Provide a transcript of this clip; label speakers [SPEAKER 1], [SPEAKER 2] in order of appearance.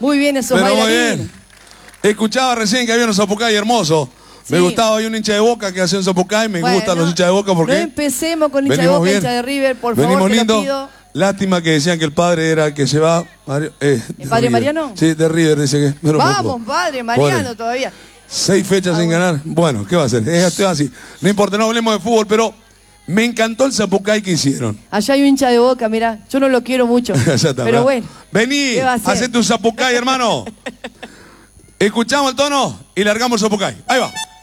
[SPEAKER 1] Muy bien esos
[SPEAKER 2] Pero muy
[SPEAKER 1] bailarines.
[SPEAKER 2] bien. Escuchaba recién que había unos zapucay hermosos. Me
[SPEAKER 1] Sí.
[SPEAKER 2] gustaba, hay un hincha de Boca que hace un zapucay, me
[SPEAKER 1] Bueno,
[SPEAKER 2] gustan los hinchas de Boca porque...
[SPEAKER 1] No empecemos con hincha de
[SPEAKER 2] venimos
[SPEAKER 1] Boca,
[SPEAKER 2] bien.
[SPEAKER 1] hincha de River, por
[SPEAKER 2] Venimos
[SPEAKER 1] favor, te
[SPEAKER 2] lindo.
[SPEAKER 1] lo pido.
[SPEAKER 2] Lástima que decían que el padre era el que se va...
[SPEAKER 1] ¿El
[SPEAKER 2] de
[SPEAKER 1] padre
[SPEAKER 2] River.
[SPEAKER 1] Mariano?
[SPEAKER 2] Sí, de River, dice que... no lo puedo
[SPEAKER 1] Vamos,
[SPEAKER 2] creer.
[SPEAKER 1] padre Mariano,
[SPEAKER 2] Pobre.
[SPEAKER 1] todavía.
[SPEAKER 2] 6 fechas sin ganar. Bueno, ¿qué va a hacer? Es así. No importa, no hablemos de fútbol, pero me encantó el zapucay que hicieron.
[SPEAKER 1] Allá hay un hincha de Boca, mirá. Yo no lo quiero mucho.
[SPEAKER 2] Ya está,
[SPEAKER 1] pero
[SPEAKER 2] ¿verdad?
[SPEAKER 1] bueno.
[SPEAKER 2] Vení,
[SPEAKER 1] ¿qué va a hacer?
[SPEAKER 2] hacé tu zapucay, hermano. Escuchamos el tono y largamos el zapucay. Ahí va.